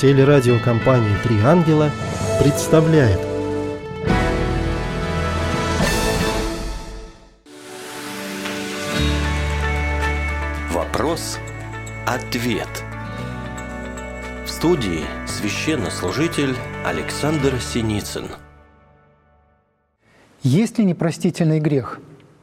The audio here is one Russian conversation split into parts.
Телерадиокомпания «Три ангела» представляет. Вопрос-ответ. В студии священнослужитель Александр Синицын. Есть ли непростительный грех?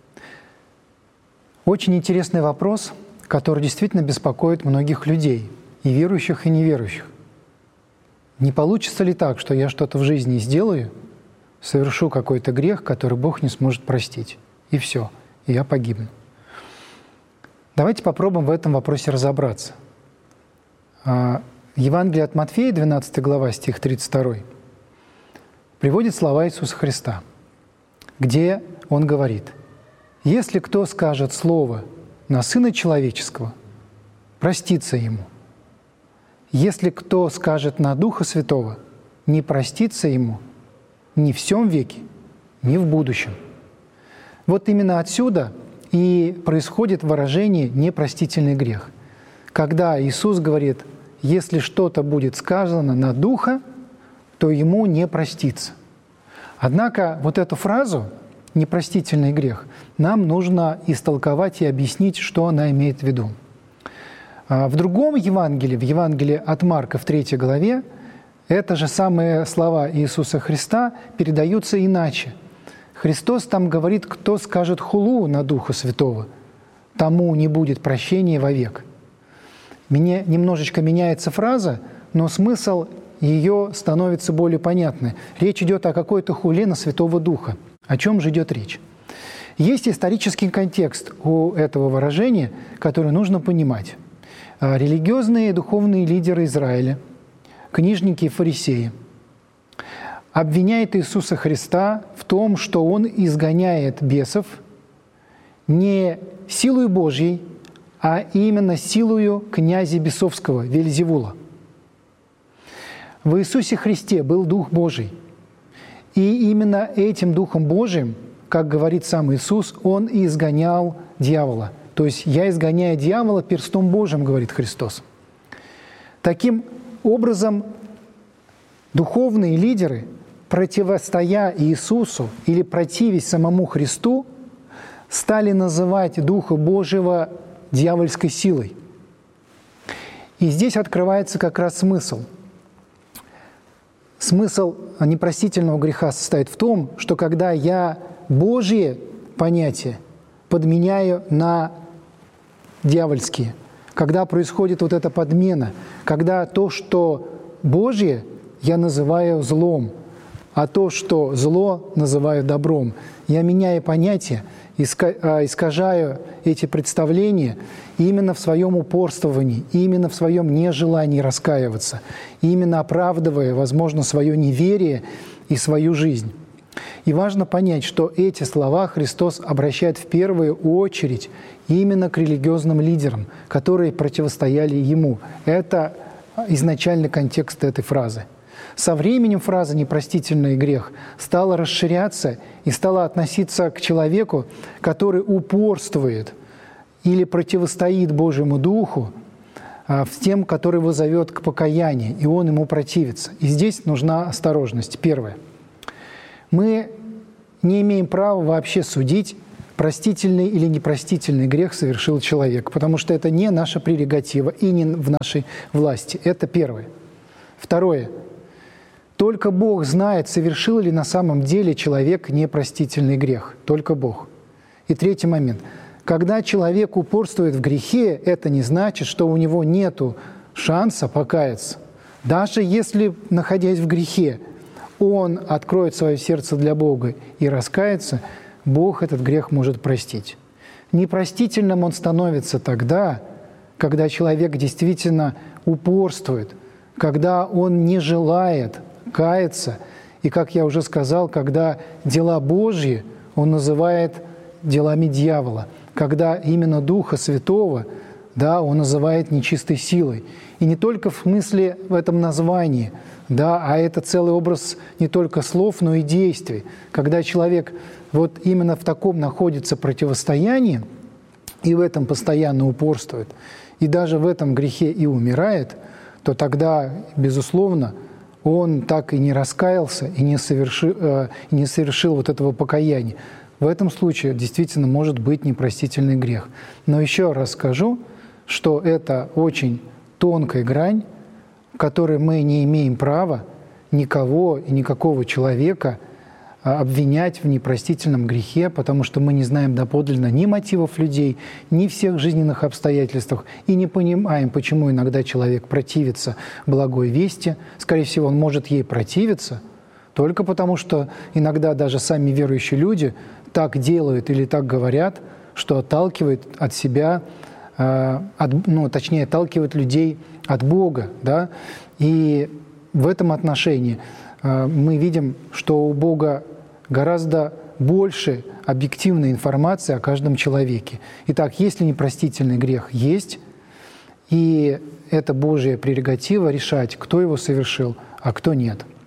Очень интересный вопрос, который действительно беспокоит многих людей, и верующих, и неверующих. Не получится ли так, что я что-то в жизни сделаю, совершу какой-то грех, который Бог не сможет простить, и все, и я погибну? Давайте попробуем в этом вопросе разобраться. Евангелие от Матфея, 12 глава, стих 32, приводит слова Иисуса Христа, где Он говорит: «Если кто скажет слово на Сына Человеческого, простится ему. Если кто скажет на Духа Святого, не простится ему ни в сем веке, ни в будущем». Вот именно отсюда и происходит выражение «непростительный грех». Когда Иисус говорит: если что-то будет сказано на Духа, то ему не простится. Однако вот эту фразу «непростительный грех» нам нужно истолковать и объяснить, что она имеет в виду. В другом Евангелии, в Евангелии от Марка в 3 главе, это же самые слова Иисуса Христа передаются иначе. Христос там говорит: кто скажет хулу на Духа Святого, тому не будет прощения вовек. Немножечко меняется фраза, но смысл ее становится более понятный. Речь идет о какой-то хуле на Святого Духа. О чем же идет речь? Есть исторический контекст у этого выражения, который нужно понимать. Религиозные и духовные лидеры Израиля, книжники и фарисеи, обвиняют Иисуса Христа в том, что Он изгоняет бесов не силой Божьей, а именно силою князя бесовского Вельзевула. В Иисусе Христе был Дух Божий, и именно этим Духом Божиим, как говорит сам Иисус, Он и изгонял дьявола. То есть «я изгоняю дьявола перстом Божьим», говорит Христос. Таким образом, духовные лидеры, противостоя Иисусу или противясь самому Христу, стали называть Духа Божьего дьявольской силой. И здесь открывается как раз смысл. Смысл непростительного греха состоит в том, что когда я Божье понятие подменяю на дьявольские, когда происходит вот эта подмена, когда то, что Божье, я называю злом, а то, что зло, называю добром. Я меняю понятия, искажаю эти представления именно в своем упорствовании, именно в своем нежелании раскаиваться, именно оправдывая, возможно, свое неверие и свою жизнь. И важно понять, что эти слова Христос обращает в первую очередь именно к религиозным лидерам, которые противостояли Ему. Это изначальный контекст этой фразы. Со временем фраза «непростительный грех» стала расширяться и стала относиться к человеку, который упорствует или противостоит Божьему Духу, с тем, который его зовет к покаянию, и он ему противится. И здесь нужна осторожность. Первое. Мы не имеем права вообще судить, простительный или непростительный грех совершил человек, потому что это не наша прерогатива и не в нашей власти. Это первое. Второе. Только Бог знает, совершил ли на самом деле человек непростительный грех. Только Бог. И третий момент. Когда человек упорствует в грехе, это не значит, что у него нет шанса покаяться. Даже если, находясь в грехе, он откроет свое сердце для Бога и раскается, Бог этот грех может простить. Непростительным он становится тогда, когда человек действительно упорствует, когда он не желает каяться, и, как я уже сказал, когда дела Божьи он называет делами дьявола, когда именно Духа Святого, да, он называет нечистой силой. И не только в смысле в этом названии, да, а это целый образ не только слов, но и действий. Когда человек вот именно в таком находится противостоянии и в этом постоянно упорствует, и даже в этом грехе и умирает, то тогда, безусловно, он так и не раскаялся и не совершил вот этого покаяния. В этом случае действительно может быть непростительный грех. Но еще раз скажу, что это очень тонкая грань, в которой мы не имеем права никого и никакого человека обвинять в непростительном грехе, потому что мы не знаем доподлинно ни мотивов людей, ни всех жизненных обстоятельств, и не понимаем, почему иногда человек противится благой вести. Скорее всего, он может ей противиться только потому, что иногда даже сами верующие люди так делают или так говорят, что отталкивает от себя, точнее, отталкивает людей от Бога. Да? И в этом отношении мы видим, что у Бога гораздо больше объективной информации о каждом человеке. Итак, если непростительный грех есть, и это Божья прерогатива решать, кто его совершил, а кто нет.